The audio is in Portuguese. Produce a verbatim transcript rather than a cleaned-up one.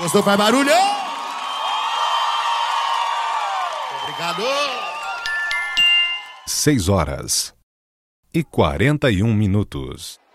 Gostou? Faz barulho! Obrigado! Seis horas e quarenta e um minutos.